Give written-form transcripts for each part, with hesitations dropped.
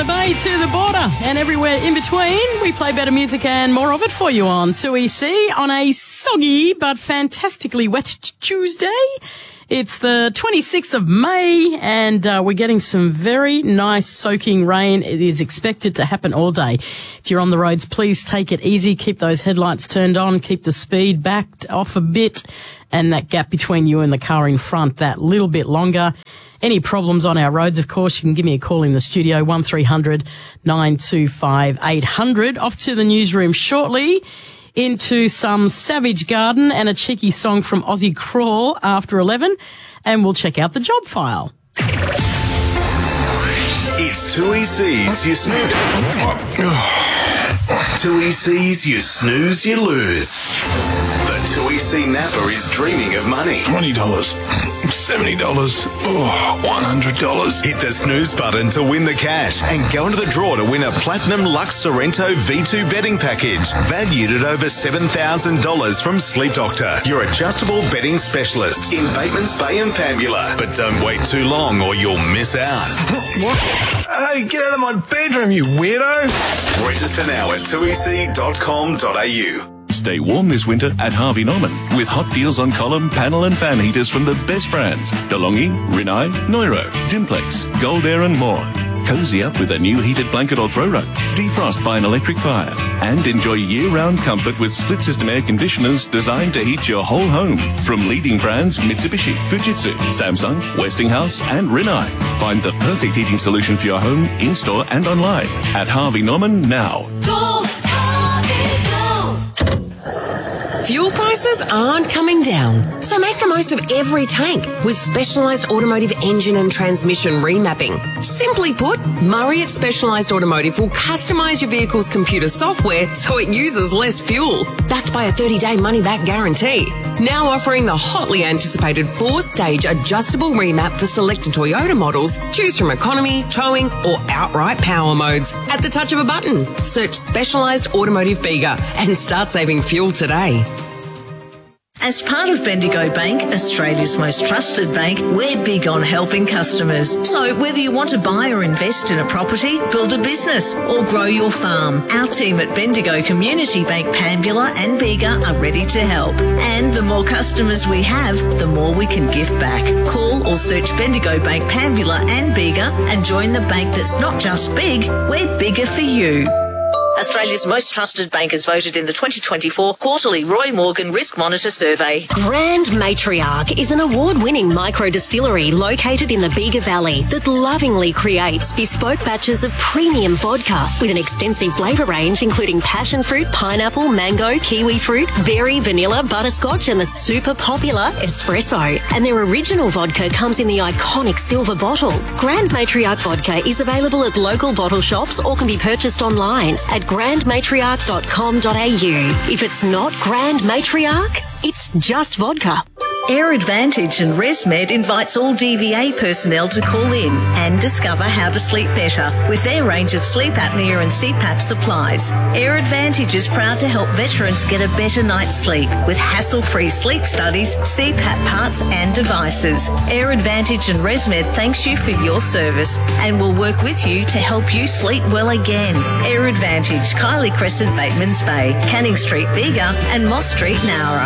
the bay to the border and everywhere in between. We play better music and more of it for you on 2EC on a soggy but fantastically wet Tuesday. It's the 26th of May and we're getting some very nice soaking rain. It is expected to happen all day. If you're on the roads, please take it easy. Keep those headlights turned on. Keep the speed backed off a bit and that gap between you and the car in front that little bit longer. Any problems on our roads, of course, you can give me a call in the studio, 1300 925 800. Off to the newsroom shortly, into some Savage Garden and a cheeky song from Aussie Crawl after 11, and we'll check out the job file. It's 2EC's You Snooze. 2EC's You Snooze, You Lose. The 2EC Napper is dreaming of money. $20, $70, $100. Hit the snooze button to win the cash and go into the draw to win a Platinum Lux Sorrento V2 betting package valued at over $7,000 from Sleep Doctor, your adjustable betting specialist in Batemans Bay and Fambula. But don't wait too long or you'll miss out. What? Hey, get out of my bedroom, you weirdo! Register now at 2ec.com.au. Stay warm this winter at Harvey Norman with hot deals on column, panel and fan heaters from the best brands. DeLonghi, Rinnai, Neuro, Dimplex, Gold Air and more. Cozy up with a new heated blanket or throw rug. Defrost by an electric fire. And enjoy year-round comfort with split-system air conditioners designed to heat your whole home. From leading brands Mitsubishi, Fujitsu, Samsung, Westinghouse and Rinnai. Find the perfect heating solution for your home, in-store and online at Harvey Norman now. Go, Harvey, go! Fuel prices aren't coming down, so make the most of every tank with Specialised Automotive Engine and Transmission Remapping. Simply put, Murray at Specialised Automotive will customise your vehicle's computer software so it uses less fuel, backed by a 30-day money-back guarantee. Now offering the hotly anticipated 4-stage adjustable remap for selected Toyota models. Choose from economy, towing or outright power modes at the touch of a button. Search Specialised Automotive Bega and start saving fuel today. As part of Bendigo Bank, Australia's most trusted bank, we're big on helping customers. So whether you want to buy or invest in a property, build a business or grow your farm, our team at Bendigo Community Bank Pambula and Bega are ready to help. And the more customers we have, the more we can give back. Call or search Bendigo Bank Pambula and Bega and join the bank that's not just big, we're bigger for you. Australia's most trusted bank is voted in the 2024 quarterly Roy Morgan Risk Monitor Survey. Grand Matriarch is an award-winning micro-distillery located in the Bega Valley that lovingly creates bespoke batches of premium vodka with an extensive flavour range including passion fruit, pineapple, mango, kiwi fruit, berry, vanilla, butterscotch and the super popular espresso. And their original vodka comes in the iconic silver bottle. Grand Matriarch vodka is available at local bottle shops or can be purchased online at grandmatriarch.com.au. If it's not Grand Matriarch, it's just vodka. Air Advantage and ResMed invites all DVA personnel to call in and discover how to sleep better with their range of sleep apnea and CPAP supplies. Air Advantage is proud to help veterans get a better night's sleep with hassle-free sleep studies, CPAP parts and devices. Air Advantage and ResMed thanks you for your service and will work with you to help you sleep well again. Air Advantage, Kylie Crescent, Batemans Bay, Canning Street, Bega and Moss Street, Nowra.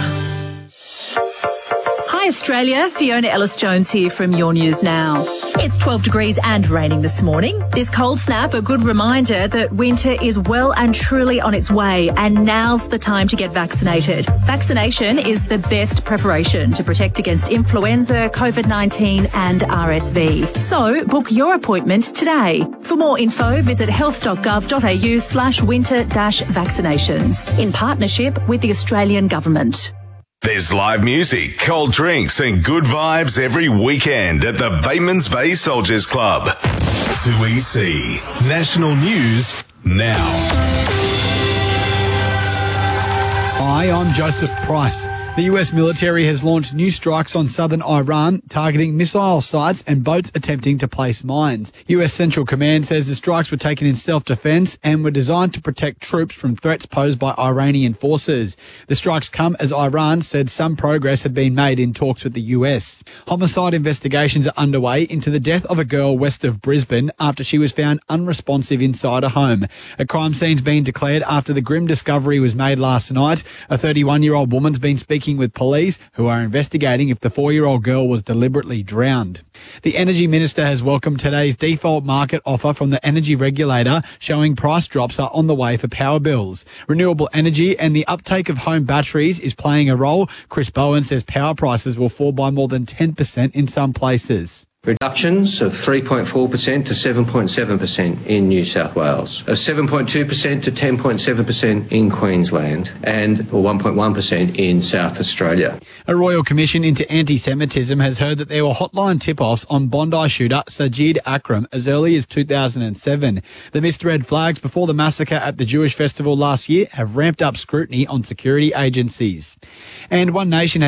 Hi Australia, Fiona Ellis-Jones here from Your News Now. It's 12 degrees and raining this morning. This cold snap, a good reminder that winter is well and truly on its way and now's the time to get vaccinated. Vaccination is the best preparation to protect against influenza, COVID-19 and RSV. So book your appointment today. For more info, visit health.gov.au/winter-vaccinations in partnership with the Australian Government. There's live music, cold drinks and good vibes every weekend at the Batemans Bay Soldiers Club. 2EC National News now. Hi, I'm Joseph Price. The US military has launched new strikes on southern Iran, targeting missile sites and boats attempting to place mines. US Central Command says the strikes were taken in self-defense and were designed to protect troops from threats posed by Iranian forces. The strikes come as Iran said some progress had been made in talks with the US. Homicide investigations are underway into the death of a girl west of Brisbane after she was found unresponsive inside a home. A crime scene's been declared after the grim discovery was made last night. A 31-year-old woman's been speaking with police, who are investigating if the 4-year-old girl was deliberately drowned. The Energy Minister has welcomed today's default market offer from the energy regulator, showing price drops are on the way for power bills. Renewable energy and the uptake of home batteries is playing a role. Chris Bowen says power prices will fall by more than 10% in some places. Reductions of 3.4% to 7.7% in New South Wales, of 7.2% to 10.7% in Queensland, and 1.1% in South Australia. A Royal Commission into Anti-Semitism has heard that there were hotline tip-offs on Bondi shooter Sajid Akram as early as 2007. The missed red flags before the massacre at the Jewish festival last year have ramped up scrutiny on security agencies. And One Nation